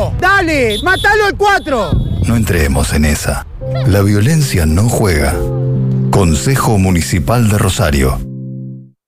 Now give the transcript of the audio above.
4! ¡Dale! ¡Mátalo al 4! No entremos en esa. La violencia no juega. Consejo Municipal de Rosario.